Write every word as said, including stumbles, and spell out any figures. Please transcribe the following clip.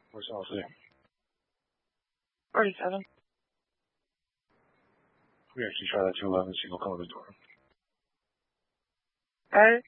Where's Elsie? forty-seven. We actually try that two eleven single color door. Got it?